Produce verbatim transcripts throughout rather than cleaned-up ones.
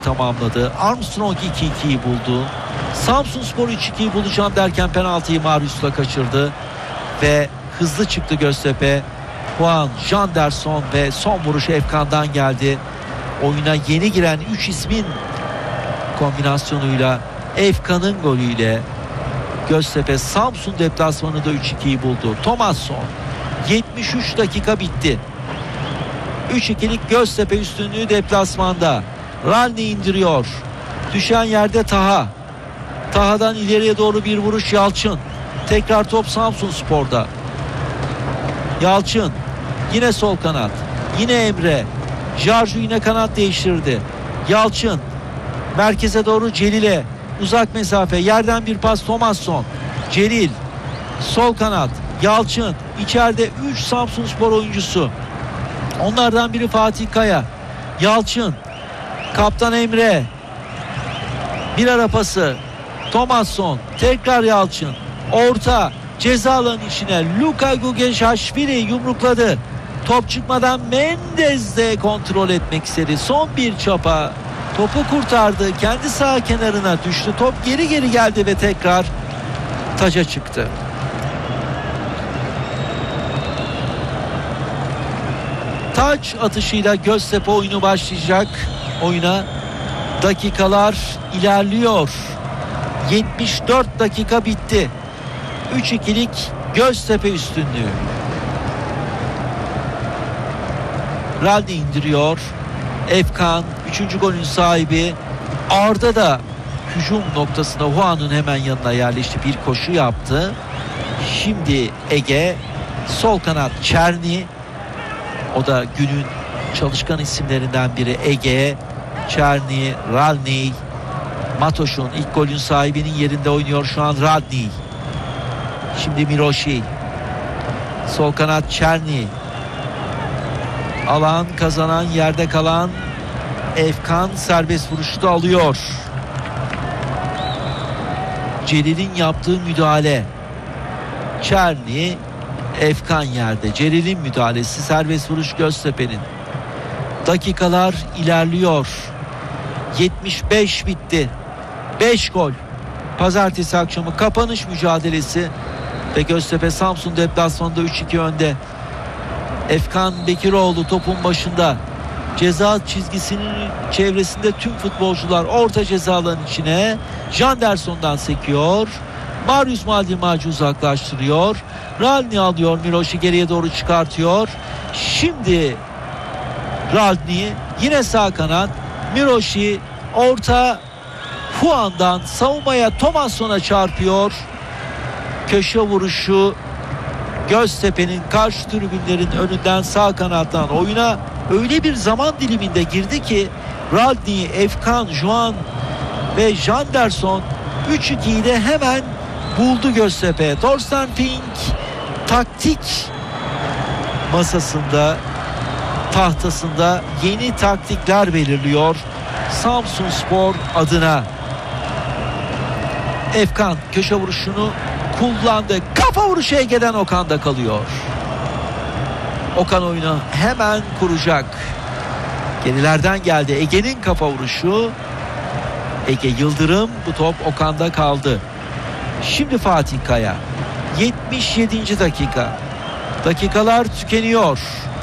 tamamladı. Armstrong iki ikiyi buldu. Samsunspor üç ikiyi bulacağım derken penaltıyı Marius'la kaçırdı. Ve hızlı çıktı Göztepe. Juan, Janderson ve son vuruş Efkan'dan geldi. Oyuna yeni giren üç ismin kombinasyonuyla, Efkan'ın golüyle Göztepe Samsun deplasmanında üç ikiyi buldu. Thomasson, yetmiş üç dakika bitti. üç ikilik Göztepe üstünlüğü deplasmanda. Ralni indiriyor. Düşen yerde Taha. Taha'dan ileriye doğru bir vuruş Yalçın. Tekrar top Samsunspor'da. Yalçın yine sol kanat. Yine Emre. Jarju yine kanat değiştirdi. Yalçın merkeze doğru Celil'e. Uzak mesafe, yerden bir pas Thomasson. Celil sol kanat. Yalçın içeride üç Samsunspor oyuncusu. Onlardan biri Fatih Kaya. Yalçın, kaptan Emre. Bir ara pası Thomasson, tekrar Yalçın. Orta ceza alanının içine Luka Gugeşaşvili yumrukladı. Top çıkmadan Mendez de kontrol etmek istedi. Son bir çapa. Topu kurtardı. Kendi sağ kenarına düştü. Top geri geri geldi ve tekrar taca çıktı. Taç atışıyla Göztepe oyunu başlayacak. Oyuna dakikalar ilerliyor. yetmiş dört dakika bitti. üç ikilik Göztepe üstünlüğü. Raldi indiriyor. Efkan üçüncü golün sahibi. Arda da hücum noktasında Juan'ın hemen yanına yerleşti. Bir koşu yaptı. Şimdi Ege sol kanat Çerni. O da günün çalışkan isimlerinden biri Ege. Çerni, Ralni. Matoş'un ilk golün sahibinin yerinde oynuyor şu an Ralni. Şimdi Miroshi. Sol kanat Çerni. Alan kazanan, yerde kalan Efkan serbest vuruşu da alıyor. Celil'in yaptığı müdahale. Çerni, Efkan yerde. Celil'in müdahalesi, serbest vuruş Göztepe'nin. Dakikalar ilerliyor. yetmiş beş bitti. beş gol. Pazartesi akşamı kapanış mücadelesi ve Göztepe Samsun deplasmanında üç iki önde. Efkan Bekiroğlu topun başında. Ceza çizgisinin çevresinde tüm futbolcular orta ceza alanının içine. Janderson'dan sekiyor. Marius Maldimacı uzaklaştırıyor. Ralni alıyor. Miroş'u geriye doğru çıkartıyor. Şimdi Ralni yine sağ kanat. Miroş'u orta Juan'dan savunmaya Thomasson'a çarpıyor. Köşe vuruşu Göztepe'nin karşı tribünlerin önünden sağ kanattan oyuna öyle bir zaman diliminde girdi ki Ralni, Efkan, Juan ve Janderson üç ikiyi de hemen buldu Göztepe. Thorsten Fink taktik masasında, tahtasında yeni taktikler belirliyor Samsunspor adına. Efkan köşe vuruşunu kullandı. Kafa vuruşu Ege'den Okan'da kalıyor. Okan oyunu hemen kuracak. Gerilerden geldi Ege'nin kafa vuruşu. Ege Yıldırım, bu top Okan'da kaldı. Şimdi Fatih Kaya. yetmiş yedinci dakika. Dakikalar tükeniyor.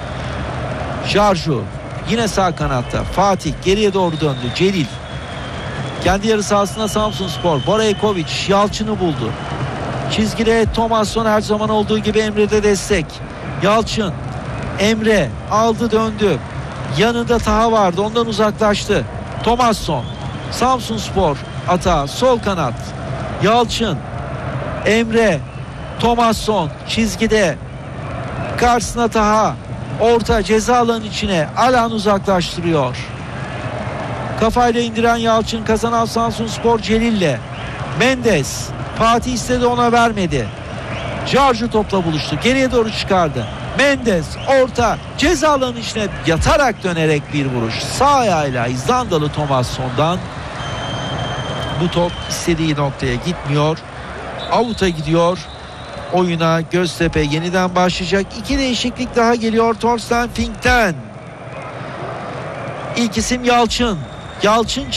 Jarju yine sağ kanatta. Fatih geriye doğru döndü. Celil. Kendi yarı sahasında Samsunspor. Boraykovic Yalçın'ı buldu. Çizgide Thomasson her zaman olduğu gibi Emre'de destek. Yalçın. Emre aldı döndü. Yanında Taha vardı. Ondan uzaklaştı. Thomasson. Samsunspor atağı sol kanat. Yalçın. Emre. Thomasson çizgide. Karşısına Taha. Orta ceza alanının içine. Alan uzaklaştırıyor. Kafayla indiren Yalçın, kazanan Samsunspor Celil'le. Mendez. Fatih istedi, ona vermedi. Jarju topla buluştu. Geriye doğru çıkardı. Mendez orta ceza alanının içine yatarak dönerek bir vuruş. Sağ ayağıyla İzlandalı Thomasson'dan. Bu top istediği noktaya gitmiyor. Out'a gidiyor. Oyuna Göztepe yeniden başlayacak. İki değişiklik daha geliyor Thorsten Fink'ten. İlk isim Yalçın. Yalçın